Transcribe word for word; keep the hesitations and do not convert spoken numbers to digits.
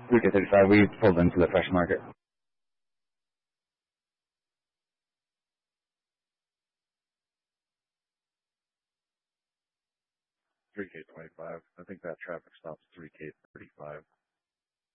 three K thirty-five, we pulled into the fresh market. three K twenty-five. I think that traffic stops three K thirty-five.